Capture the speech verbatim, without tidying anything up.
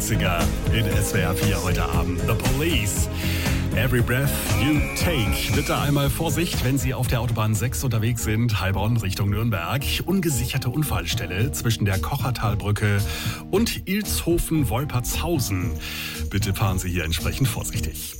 Klassiker in S W R vier heute Abend. The Police. Every breath you take. Bitte einmal Vorsicht, wenn Sie auf der Autobahn sechs unterwegs sind, Heilbronn Richtung Nürnberg. Ungesicherte Unfallstelle zwischen der Kochertalbrücke und Ilshofen-Wolpertshausen. Bitte fahren Sie hier entsprechend vorsichtig.